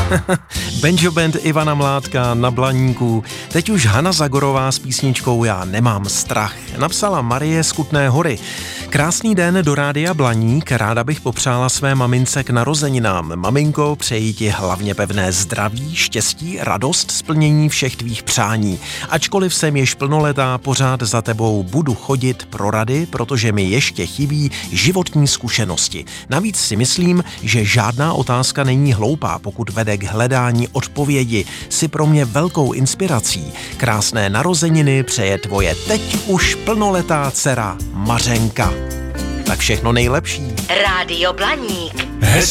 Banjo Band Ivana Mládka na Blaníku. Teď už Hana Zagorová s písničkou Já nemám strach. Napsala Marie z Kutné Hory. Krásný den do Rádia Blaník. Ráda bych popřála své mamince k narozeninám. Maminko, přeji ti hlavně pevné zdraví, štěstí, radost, splnění všech tvých přání. Ačkoliv jsem již plnoletá, pořád za tebou budu chodit pro rady, protože mi ještě chybí životní zkušenosti. Navíc si myslím, že žádná otázka není hloupá, pokud vede k hledání odpovědi. Jsi pro mě velkou inspirací. Krásné narozeniny přeje tvoje teď už plnoletá dcera Mařenka. Tak všechno nejlepší. Rádio Blaník.